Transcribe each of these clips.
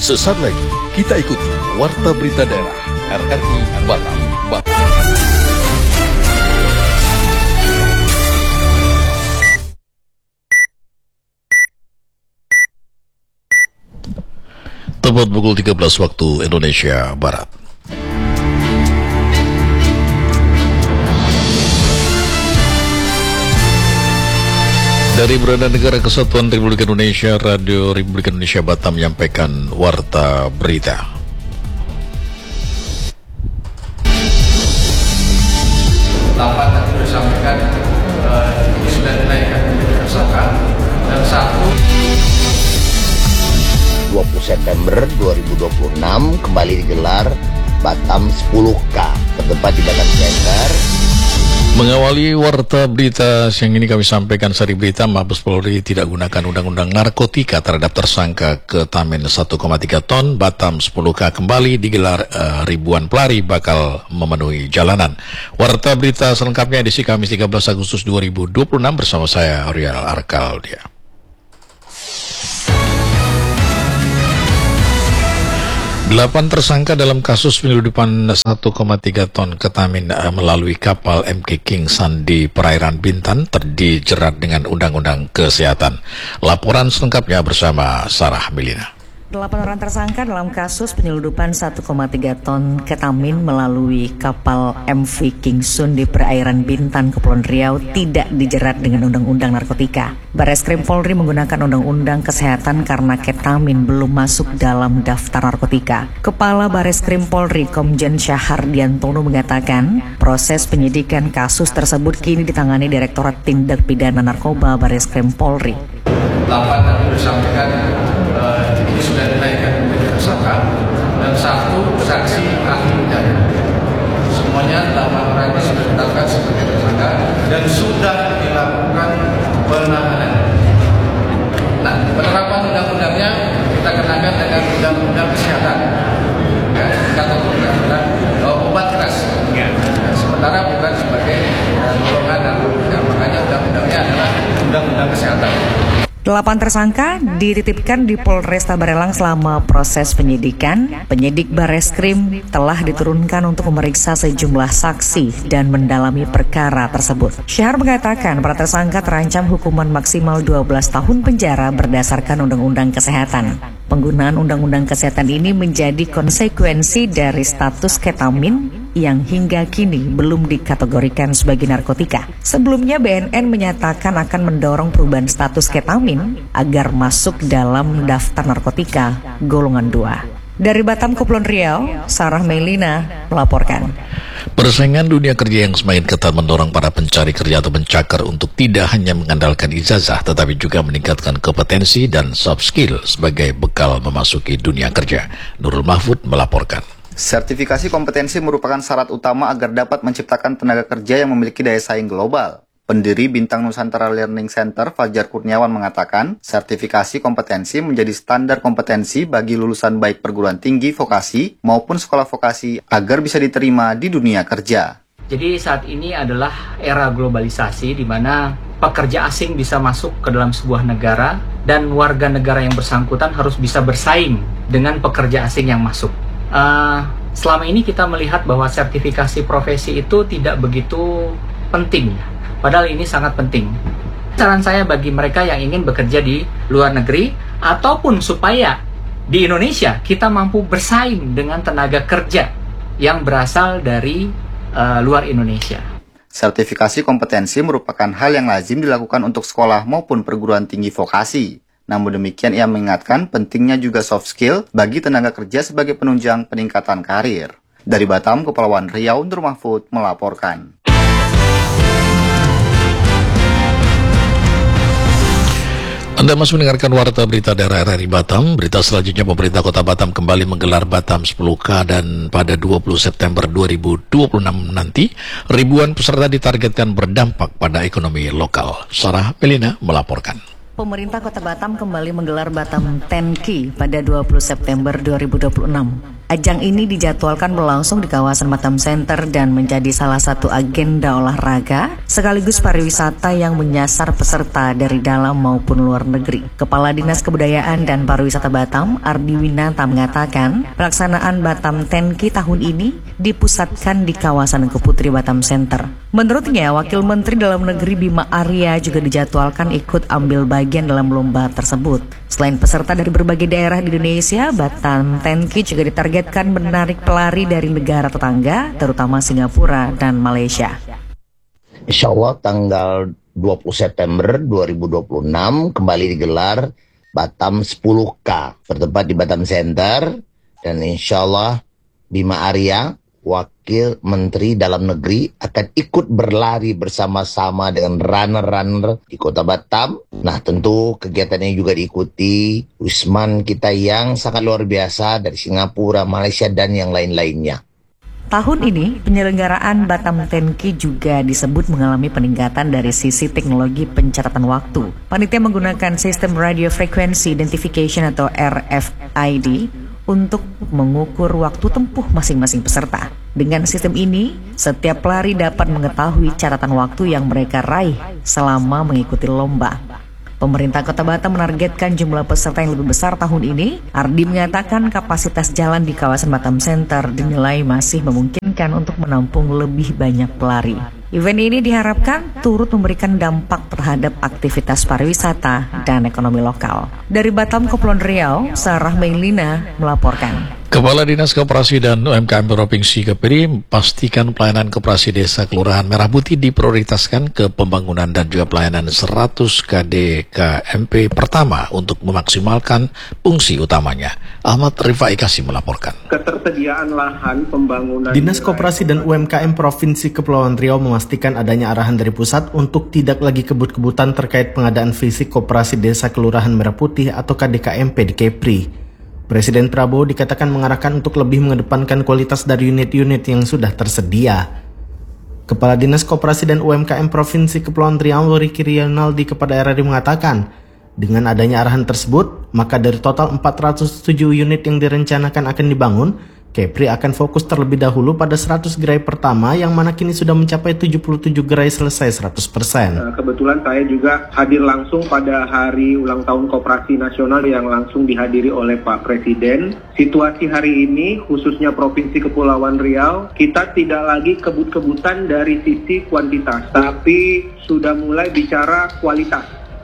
Sesaat lagi kita ikuti Warta Berita Daerah RRI Batam. Tepat pukul 13 waktu Indonesia Barat. Dari Beranda Negara Kesatuan Republik Indonesia, Radio Republik Indonesia Batam menyampaikan Warta Berita. Lapan tadi sudah disampaikan ini sudah dinaikkan menjadi tersangka dan 20 September 2026 kembali digelar Batam 10K bertempat di Batam Center. Mengawali Warta Berita siang ini kami sampaikan sari berita Mabes Polri tidak gunakan undang-undang narkotika terhadap tersangka Ketamin 1,3 ton. Batam 10K kembali digelar, ribuan pelari bakal memenuhi jalanan. Warta Berita selengkapnya edisi Kamis 13 Agustus 2026 bersama saya Ariel Arkaldia. 8 tersangka dalam kasus penyelundupan 1,3 ton ketamin melalui kapal MK King Sun di perairan Bintan dijerat dengan Undang-Undang Kesehatan. Laporan selengkapnya bersama Sarah Melina. 8 orang tersangka dalam kasus penyelundupan 1,3 ton ketamin melalui kapal MV King Sun di perairan Bintan, Kepulauan Riau tidak dijerat dengan Undang-Undang Narkotika. Bareskrim Polri menggunakan Undang-Undang Kesehatan karena ketamin belum masuk dalam daftar narkotika. Kepala Bareskrim Polri Komjen Syahardiantono mengatakan proses penyidikan kasus tersebut kini ditangani Direktorat Tindak Pidana Narkoba Bareskrim Polri. 8 tadi sudah disampaikan ini sudah dinaikkan menjadi tersangka dan 1 saksi ahli pidana. Semuanya 8 orang ini sudah ditetapkan sebagai tersangka dan sudah dilakukan penahanan. Nah, penerapan undang-undangnya kita kenakan dengan Undang-Undang Kesehatan. Ya, kategori adalah obat keras. Sementara bukan sebagai golongan narkotika. Makanya undang-undangnya adalah Undang-Undang Kesehatan. 8 tersangka dititipkan di Polresta Barelang selama proses penyidikan. Penyidik Bareskrim telah diturunkan untuk memeriksa sejumlah saksi dan mendalami perkara tersebut. Syahar mengatakan para tersangka terancam hukuman maksimal 12 tahun penjara berdasarkan Undang-Undang Kesehatan. Penggunaan Undang-Undang Kesehatan ini menjadi konsekuensi dari status ketamin yang hingga kini belum dikategorikan sebagai narkotika. Sebelumnya BNN menyatakan akan mendorong perubahan status ketamin agar masuk dalam daftar narkotika golongan 2. Dari Batam, Kepulauan Riau, Sarah Melina melaporkan. Persaingan dunia kerja yang semakin ketat mendorong para pencari kerja atau pencakar untuk tidak hanya mengandalkan ijazah tetapi juga meningkatkan kompetensi dan soft skill sebagai bekal memasuki dunia kerja. Nurul Mahfud melaporkan. Sertifikasi kompetensi merupakan syarat utama agar dapat menciptakan tenaga kerja yang memiliki daya saing global. Pendiri Bintang Nusantara Learning Center, Fajar Kurniawan mengatakan, sertifikasi kompetensi menjadi standar kompetensi bagi lulusan baik perguruan tinggi vokasi maupun sekolah vokasi agar bisa diterima di dunia kerja. Jadi saat ini adalah era globalisasi di mana pekerja asing bisa masuk ke dalam sebuah negara dan warga negara yang bersangkutan harus bisa bersaing dengan pekerja asing yang masuk. Selama ini kita melihat bahwa sertifikasi profesi itu tidak begitu penting. Padahal ini sangat penting. Saran saya bagi mereka yang ingin bekerja di luar negeri ataupun supaya di Indonesia kita mampu bersaing dengan tenaga kerja yang berasal dari luar Indonesia. Sertifikasi kompetensi merupakan hal yang lazim dilakukan untuk sekolah maupun perguruan tinggi vokasi. Namun demikian ia mengingatkan pentingnya juga soft skill bagi tenaga kerja sebagai penunjang peningkatan karir. Dari Batam, Kepulauan Riau, Nur Mahfud melaporkan. Anda masih mendengarkan Warta Berita Daerah RRI Batam. Berita selanjutnya, pemerintah Kota Batam kembali menggelar Batam 10K dan pada 20 September 2026 nanti, ribuan peserta ditargetkan berdampak pada ekonomi lokal. Sarah Melina melaporkan. Pemerintah Kota Batam kembali menggelar Batam 10K pada 20 September 2026. Ajang ini dijadwalkan berlangsung di kawasan Batam Center dan menjadi salah satu agenda olahraga sekaligus pariwisata yang menyasar peserta dari dalam maupun luar negeri. Kepala Dinas Kebudayaan dan Pariwisata Batam, Ardi Winata mengatakan, pelaksanaan Batam 10K tahun ini dipusatkan di kawasan Keputri Batam Center. Menurutnya, Wakil Menteri Dalam Negeri Bima Arya juga dijadwalkan ikut ambil bagian dalam lomba tersebut. Selain peserta dari berbagai daerah di Indonesia, Batam 10K juga ditargetkan menarik pelari dari negara tetangga, terutama Singapura dan Malaysia. Insya Allah tanggal 20 September 2026 kembali digelar Batam 10K bertempat di Batam Center, dan insya Allah Bima Arya, Wakil Menteri Dalam Negeri, akan ikut berlari bersama-sama dengan runner-runner di Kota Batam. Nah, tentu kegiatannya juga diikuti wisman kita yang sangat luar biasa dari Singapura, Malaysia, dan yang lain-lainnya. Tahun ini, penyelenggaraan Batam 10K juga disebut mengalami peningkatan dari sisi teknologi pencatatan waktu. Panitia menggunakan sistem Radio Frequency Identification atau RFID untuk mengukur waktu tempuh masing-masing peserta. Dengan sistem ini, setiap pelari dapat mengetahui catatan waktu yang mereka raih selama mengikuti lomba. Pemerintah Kota Batam menargetkan jumlah peserta yang lebih besar tahun ini. Ardi mengatakan kapasitas jalan di kawasan Batam Center dinilai masih memungkinkan untuk menampung lebih banyak pelari. Event ini diharapkan turut memberikan dampak terhadap aktivitas pariwisata dan ekonomi lokal. Dari Batam, Kepulauan Riau, Sarah Meilina melaporkan. Kepala Dinas Koperasi dan UMKM Provinsi Kepri pastikan pelayanan koperasi desa Kelurahan Merah Putih diprioritaskan ke pembangunan dan juga pelayanan 100 KDKMP pertama untuk memaksimalkan fungsi utamanya. Ahmad Rifai Kasim melaporkan. Ketersediaan lahan pembangunan. Dinas Koperasi dan UMKM Provinsi Kepulauan Riau memastikan adanya arahan dari pusat untuk tidak lagi kebut-kebutan terkait pengadaan fisik koperasi desa Kelurahan Merah Putih atau KDKMP di Kepri. Presiden Prabowo dikatakan mengarahkan untuk lebih mengedepankan kualitas dari unit-unit yang sudah tersedia. Kepala Dinas Koperasi dan UMKM Provinsi Kepulauan Riau, Riki Rionaldi kepada RRI mengatakan, dengan adanya arahan tersebut, maka dari total 407 unit yang direncanakan akan dibangun, Kepri akan fokus terlebih dahulu pada 100 gerai pertama yang mana kini sudah mencapai 77 gerai selesai 100%. Kebetulan saya juga hadir langsung pada hari ulang tahun Koperasi Nasional yang langsung dihadiri oleh Pak Presiden. Situasi hari ini khususnya Provinsi Kepulauan Riau, kita tidak lagi kebut-kebutan dari sisi kuantitas, tapi sudah mulai bicara kualitas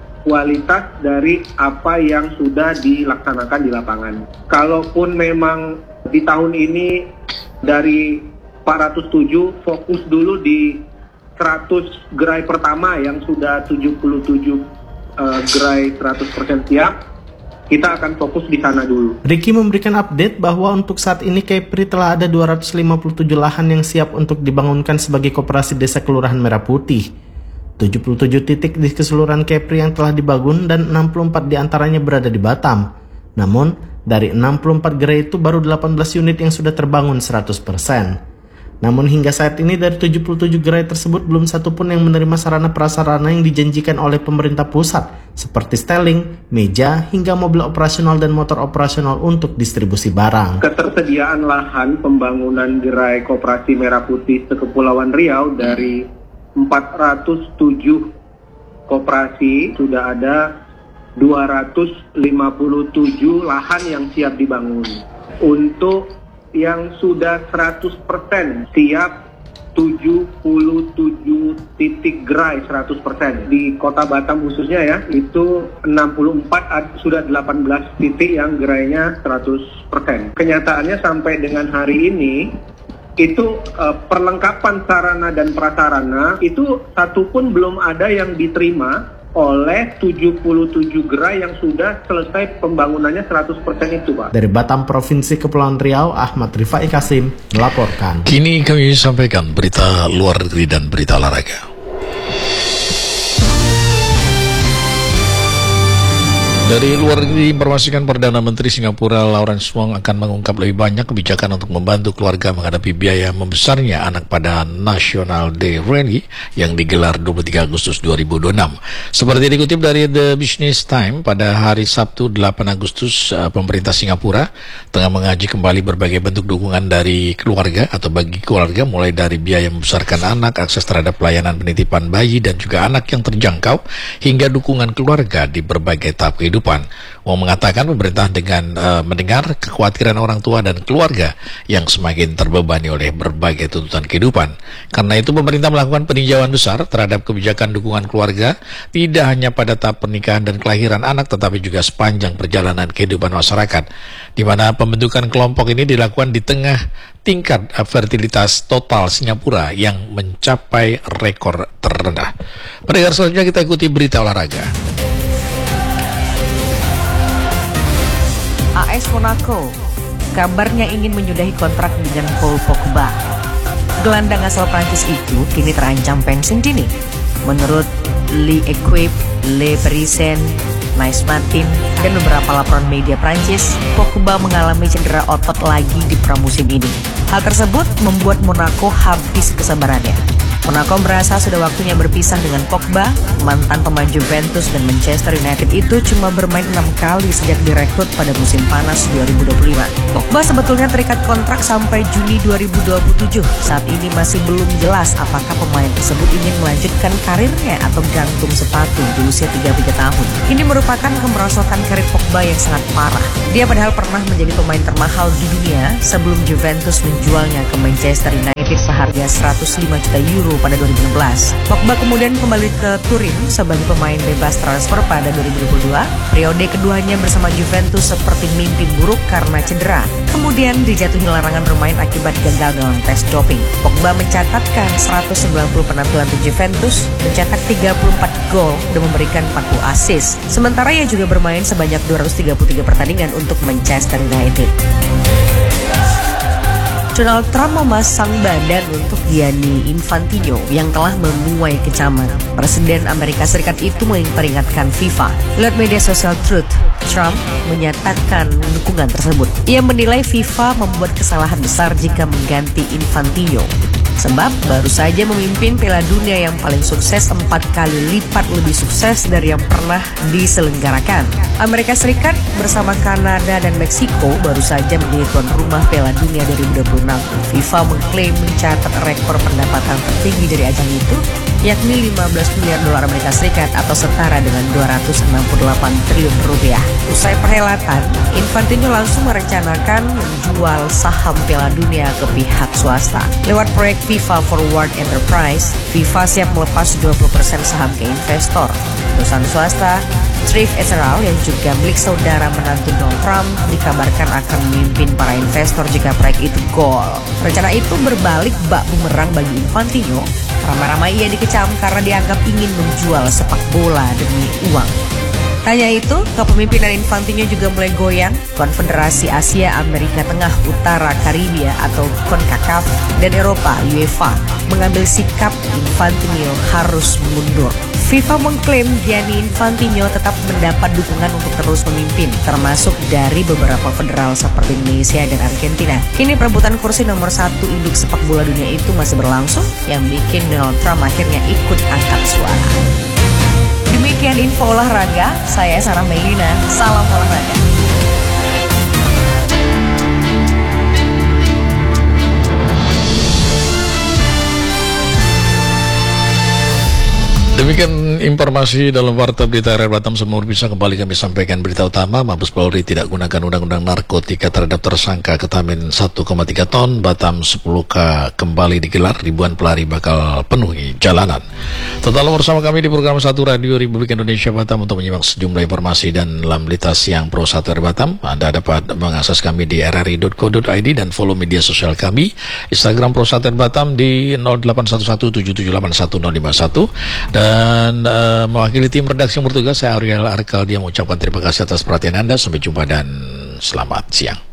dari apa yang sudah dilaksanakan di lapangan. Kalaupun memang di tahun ini dari 407 fokus dulu di 100 gerai pertama yang sudah 77 gerai 100% siap, kita akan fokus di sana dulu. Riki memberikan update bahwa untuk saat ini Kepri telah ada 257 lahan yang siap untuk dibangunkan sebagai koperasi desa Kelurahan Merah Putih. 77 titik di keseluruhan Kepri yang telah dibangun dan 64 diantaranya berada di Batam. Namun, dari 64 gerai itu baru 18 unit yang sudah terbangun 100%. Namun hingga saat ini dari 77 gerai tersebut belum satu pun yang menerima sarana prasarana yang dijanjikan oleh pemerintah pusat seperti styling, meja, hingga mobil operasional dan motor operasional untuk distribusi barang. Ketersediaan lahan pembangunan gerai Koperasi Merah Putih Kepulauan Riau dari 407 koperasi sudah ada 257 lahan yang siap dibangun. Untuk yang sudah 100% siap 77 titik gerai 100%. Di Kota Batam khususnya ya, itu 64 sudah 18 titik yang gerainya 100%. Kenyataannya sampai dengan hari ini itu perlengkapan sarana dan prasarana itu satu pun belum ada yang diterima oleh 77 gerai yang sudah selesai pembangunannya 100% itu, Pak. Dari Batam, Provinsi Kepulauan Riau, Ahmad Rifai Kasim melaporkan. Kini kami sampaikan berita luar negeri dan berita olahraga. Dari luar negeri informasikan Perdana Menteri Singapura Lawrence Wong akan mengungkap lebih banyak kebijakan untuk membantu keluarga menghadapi biaya membesarnya anak pada National Day Rally yang digelar 23 Agustus 2026. Seperti dikutip dari The Business Times, pada hari Sabtu 8 Agustus, pemerintah Singapura tengah mengkaji kembali berbagai bentuk dukungan dari keluarga atau bagi keluarga, mulai dari biaya membesarkan anak, akses terhadap pelayanan penitipan bayi dan juga anak yang terjangkau, hingga dukungan keluarga di berbagai tahap kehidupan. Wong mengatakan pemerintah dengan mendengar kekhawatiran orang tua dan keluarga yang semakin terbebani oleh berbagai tuntutan kehidupan. Karena itu pemerintah melakukan peninjauan besar terhadap kebijakan dukungan keluarga, tidak hanya pada tahap pernikahan dan kelahiran anak, tetapi juga sepanjang perjalanan kehidupan masyarakat, di mana pembentukan kelompok ini dilakukan di tengah tingkat fertilitas total Singapura yang mencapai rekor terendah. Pendengar, selanjutnya kita ikuti berita olahraga. AS Monaco kabarnya ingin menyudahi kontrak dengan Paul Pogba. Gelandang asal Prancis itu kini terancam pensiun dini. Menurut L'Equipe, Le Parisien, Nice Martin, dan beberapa laporan media Prancis, Pogba mengalami cedera otot lagi di pramusim ini. Hal tersebut membuat Monaco habis kesabarannya. Monaco merasa sudah waktunya berpisah dengan Pogba. Mantan pemain Juventus dan Manchester United itu cuma bermain 6 kali sejak direkrut pada musim panas 2025. Pogba sebetulnya terikat kontrak sampai Juni 2027. Saat ini masih belum jelas apakah pemain tersebut ingin melanjutkan karirnya atau gantung sepatu di usia 33 tahun. Ini merupakan kemerosotan karir Pogba yang sangat parah. Dia padahal pernah menjadi pemain termahal di dunia sebelum Juventus menjualnya ke Manchester United seharga 105 juta euro pada 2016. Pogba kemudian kembali ke Turin sebagai pemain bebas transfer pada 2022. Periode keduanya bersama Juventus seperti mimpi buruk karena cedera. Kemudian dijatuhi larangan bermain akibat gagal dalam tes doping. Pogba mencatatkan 190 penampilan di Juventus, mencetak 34 gol dan memberikan 40 assist. Sementara ia juga bermain sebanyak 233 pertandingan untuk Manchester United. Donald Trump memasang badan untuk Gianni Infantino yang telah menuai kecaman. Presiden Amerika Serikat itu memperingatkan FIFA. Lewat media sosial Truth, Trump menyatakan dukungan tersebut. Ia menilai FIFA membuat kesalahan besar jika mengganti Infantino, sebab baru saja memimpin Piala Dunia yang paling sukses 4 kali lipat lebih sukses dari yang pernah diselenggarakan. Amerika Serikat bersama Kanada dan Meksiko baru saja menjadi tuan rumah Piala Dunia 2026. FIFA mengklaim mencatat rekor pendapatan tertinggi dari ajang itu, yakni 15 miliar dolar Amerika Serikat atau setara dengan 268 triliun rupiah. Usai perhelatan, Infantino langsung merencanakan menjual saham Piala Dunia ke pihak swasta. Lewat proyek FIFA Forward Enterprise, FIFA siap melepas 20% saham ke investor. Perusahaan swasta Thrift Ethereal yang juga milik saudara menantu Donald Trump dikabarkan akan memimpin para investor jika proyek itu gol. Rencana itu berbalik bak bumerang bagi Infantino. Ramai-ramai ia dikecam karena dianggap ingin menjual sepak bola demi uang. Hanya itu, kepemimpinan Infantino juga mulai goyang. Konfederasi Asia, Amerika Tengah, Utara, Karibia atau CONCACAF dan Eropa, UEFA, mengambil sikap Infantino harus mundur. FIFA mengklaim Gianni Infantino tetap mendapat dukungan untuk terus memimpin, termasuk dari beberapa federal seperti Indonesia dan Argentina. Kini perebutan kursi nomor 1 induk sepak bola dunia itu masih berlangsung, yang bikin Donald Trump akhirnya ikut angkat suara. Demikian info olahraga, saya Sarah Melina, salam olahraga. Demikian informasi dalam Warta Berita RR Batam. Semua bisa kembali kami sampaikan berita utama. Mabes Polri tidak gunakan undang-undang narkotika terhadap tersangka Ketamin 1,3 ton. Batam 10K kembali digelar. Ribuan pelari bakal penuhi jalanan. Total bersama kami di program 1 Radio Republik Indonesia Batam untuk menyimak sejumlah informasi dan lalu yang Pro 1 RR Batam. Anda dapat mengakses kami di rri.co.id dan follow media sosial kami. Instagram Pro 1 RR Batam di 0811778151 dan mewakili tim redaksi yang bertugas, saya Ariel Arkaldia mengucapkan terima kasih atas perhatian Anda. Sampai jumpa dan selamat siang.